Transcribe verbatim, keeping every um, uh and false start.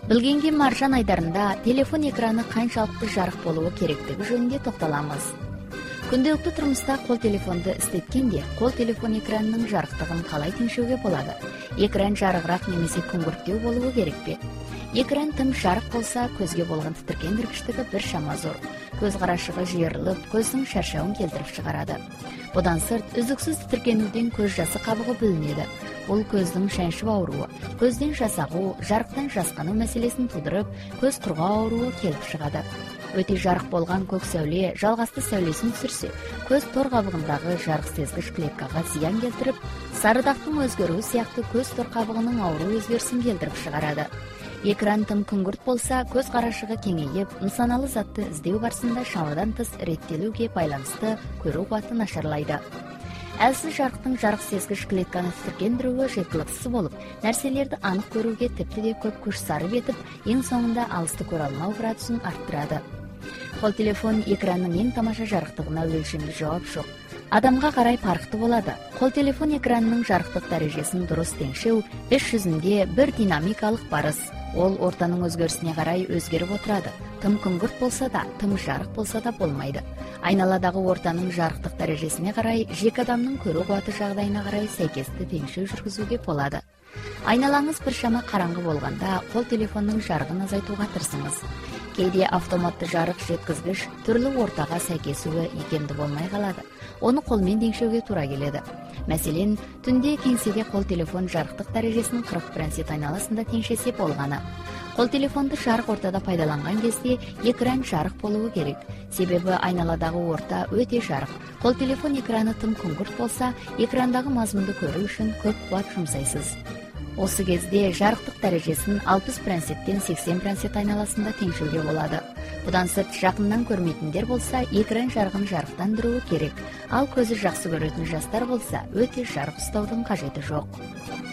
Билгенге маржан айдарында телефон экраны канчалыктуу жарык болуу керектиги жөнүндө токтолобуз. Күндөлүктүү турмушта кол телефонду иштеткенде кол телефон экранынын жарыктыгын калай теңшөөгө болот? Экран жарыгыраак немесе күңгүрттүү болуу керекпи? Экран тым жарык болсо көзгө болгон титиркендиргичтиги бир шама зор. Көз карашыгы жыйырылып, көздүн шаршауын келтирип чыгарады. Будан сырт үзүксүз титиркенүүдөн көз жасы кабыгы бөлүнөдү. Бул көздүн шаншып ооруу, көздүн жасагуу, жарыктан жаскануу маселесин туудуруп, көз кургоо ооруу келип чыгат. Өтө жарык болгон көк сәуле жалгасты сәулесин түсүрсө, көз тор кабыгындагы жарык сезгич клеткага зыян келтирип, сарыдактын өзгөрүүсү сыяктуу көз тор кабыгынын ооруу өзгөрүшүн келтирип чыгарат. Экран тым күңгүрт болсо, көз карашыгы кеңейип, нысаналы затты издөө барысында шамадан тыс реттелүүгө байланыштуу көрүү кубаты нашарлайды. Әлсиз жарыктын жарык сезгич клетканы титиркендирүүгө жеткиликсиз болуп, нерселерди анык көрүүгө тепти көп күч сарып этип, эң соңунда алысты көрө алмоо градусун арттырады. Кол телефон экранынын эң тамаша жарыктыгына өлчөмдүү жооп жок. Адамга карай парктуу болот. Кол телефон экранынын жарыктык дарежесин дурус теңшөө іс жүзүндө бир динамикалык барыс. Ол ортанын өзгөрүшүнө карай өзгөрүп отурат. Тым күңгүрт болсо да, тым жарык болсо да болмойт. Айналадагы ортанын жарыктык дарежесине карай, жеке адамдын көрүү кубаты жагдайына карай сайкестүү теңшөө жүргүзүүгө болот. Айналаңыз бир шама караңгы болгондо кол телефондун жарыгын азайтууга тырсыңыз. Кээде автоматтуу жарык жеткизгич түрлүү ортага сайкесүүгө ийкемдүү болмой калат. Ону кол менен теңшөөгө туура келет. Маселен, түндө кеңседе кол телефон жарыктык дарежесин кырк процент айналасында теңшесе болгону. Кол телефонду жарык ортада пайдаланган кезде экран жарык болуу керек. Себеби айналадагы орта өтө жарык. Кол телефон экраны тым күңгүрт болсо, экрандагы мазмунду көрүү үчүн көп кубат жумсайсыз. Осы кезде жарыктык дарежесин алпыс проценттен сексен процент айналасында теңшөөгө болот. Будан сырт жакындан көрмөйтүндөр болсо, экран жарыгын жарыктандыруу керек. Ал көзү жакшы көрөтүн жаштар болсо, өтө жарык уставдын кажети жок.